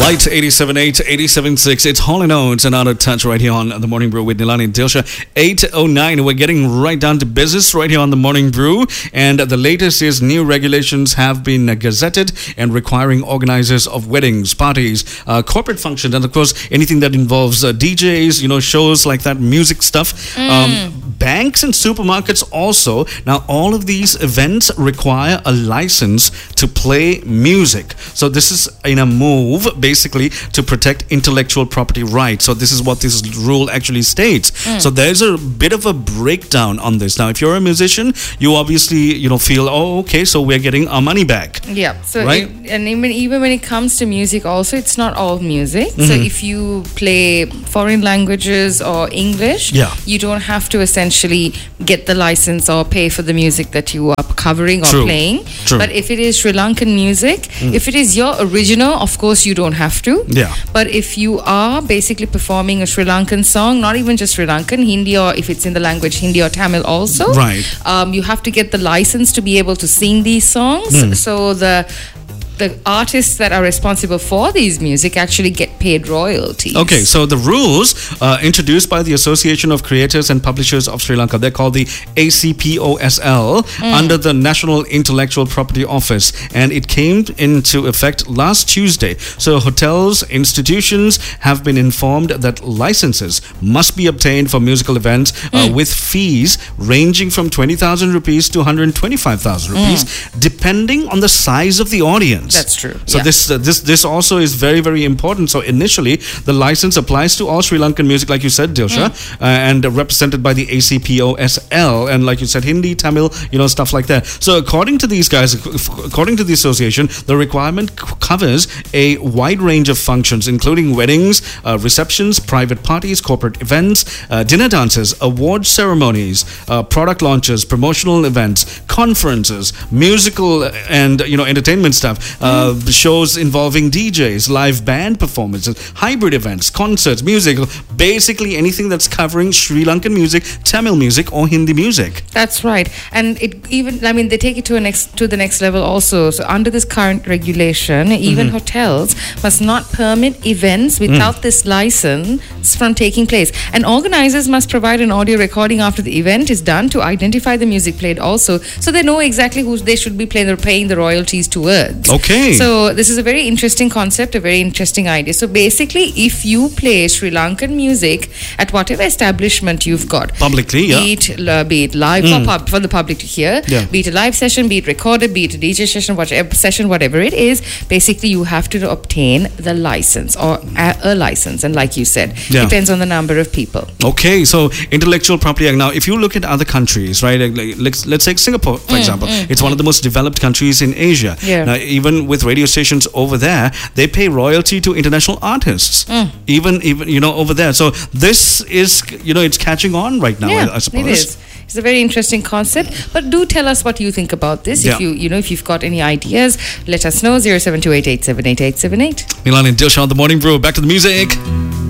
Lights 87.8, 87.6. It's Hall & Oates and Out of Touch right here on The Morning Brew with Nilani and Dilsha. 8:09. We're getting right down to business right here on The Morning Brew. And the latest is new regulations have been gazetted and requiring organizers of weddings, parties, corporate functions, and of course anything that involves DJs, shows like that, music stuff. Banks and supermarkets also. Now, all of these events require a license to play music. So this is in a move, basically, to protect intellectual property rights. So this is what this rule actually states. So there's a bit of a breakdown on this. Now, if you're a musician, you obviously, feel, okay, so we're getting our money back. Yeah. So right? And even when it comes to music also, it's not all music. So if you play foreign languages or English, you don't have to essentially get the license or pay for the music that you are covering or playing. True. But if it is Sri Lankan music, if it is your original, of course you don't have to. Yeah. But if you are basically performing a Sri Lankan song, not even just Sri Lankan, Hindi, or if it's in the language Hindi or Tamil also, right. You have to get the license to be able to sing these songs. So the artists that are responsible for these music actually get paid royalties. Okay, so the rules introduced by the Association of Creators and Publishers of Sri Lanka, they're called the ACPOSL, under the National Intellectual Property Office, and it came into effect last Tuesday. So hotels, institutions have been informed that licenses must be obtained for musical events with fees ranging from 20,000 rupees to 125,000 rupees, depending on the size of the audience. That's true. So this also is very, very important. So initially, the license applies to all Sri Lankan music, like you said, Dilsha, and represented by the ACPOSL, and like you said, Hindi, Tamil, stuff like that. So according to these guys, according to the association, the requirement covers a wide range of functions, including weddings, receptions, private parties, corporate events, dinner dances, award ceremonies, product launches, promotional events, conferences, musical and entertainment stuff. Shows involving DJs, live band performances, hybrid events, concerts, music, basically anything that's covering Sri Lankan music, Tamil music, or Hindi music. That's right. And they take it to the next level also. So under this current regulation, even hotels must not permit events without this license from taking place. And organizers must provide an audio recording after the event is done to identify the music played also, so they know exactly who they should be paying the royalties towards. Okay. So this is a very interesting concept, a very interesting idea. So basically, if you play Sri Lankan music at whatever establishment you've got, publicly, be it live for the public to hear, be it a live session, be it recorded, be it a DJ session, whatever it is, basically you have to obtain the license or a license. And like you said, depends on the number of people. Okay, so intellectual property. Now, if you look at other countries, right, let's take Singapore, for example. It's one of the most developed countries in Asia. Now, even with radio stations over there, they pay royalty to international artists. Even over there. So this is, it's catching on right now, I suppose. It is. It's a very interesting concept. But do tell us what you think about this. If if you've got any ideas, let us know. 0728878878. Nilani and Dilsha on The Morning Brew. Back to the music.